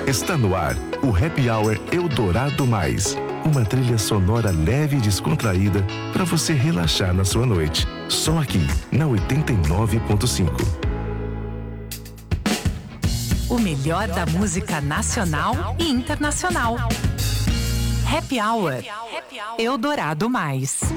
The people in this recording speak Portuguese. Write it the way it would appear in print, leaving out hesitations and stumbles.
Está no ar o Happy Hour Eldorado Mais. Uma trilha sonora leve e descontraída para você relaxar na sua noite. Só aqui, na 89.5. O melhor da música nacional e internacional. Happy Hour Eldorado Mais.